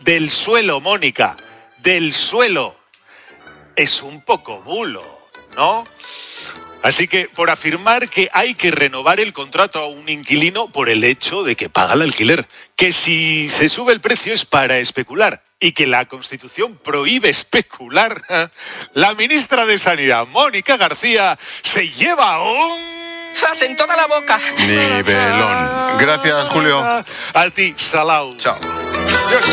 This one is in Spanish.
del suelo, Mónica, del suelo. Es un poco bulo, ¿no? Así que por afirmar que hay que renovar el contrato a un inquilino por el hecho de que paga el alquiler, que si se sube el precio es para especular y que la Constitución prohíbe especular, la ministra de Sanidad, Mónica García, se lleva un... ¡Zas en toda la boca! Nivelón. Gracias, Julio. A ti, Salau. Chao.